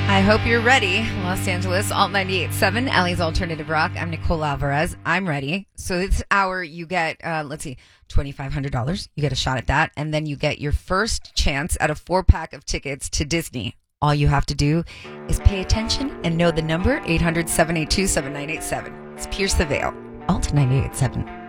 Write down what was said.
I hope you're ready. Los Angeles, Alt 98.7, Ellie's Alternative Rock. I'm Nicole Alvarez. I'm ready. So this hour you get, $2,500. You get a shot at that. And then you get your first chance at a 4-pack of tickets to Disney. All you have to do is pay attention and know the number 800-782-7987. It's Pierce the Veil, Alt 98.7.